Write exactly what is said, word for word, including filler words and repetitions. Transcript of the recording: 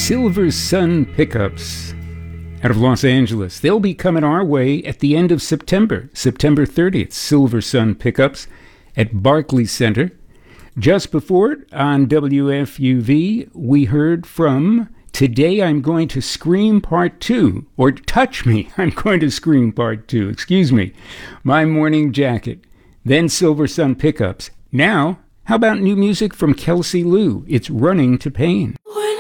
Silver Sun Pickups out of Los Angeles. They'll be coming our way at the end of September, September thirtieth. Silver Sun Pickups at Barclays Center. Just before it, on W F U V, we heard from Today I'm Going to Scream Part two, or Touch Me, I'm Going to Scream Part two, excuse me, My Morning Jacket, then Silver Sun Pickups. Now, how about new music from Kelsey Lou? It's Running to Pain. When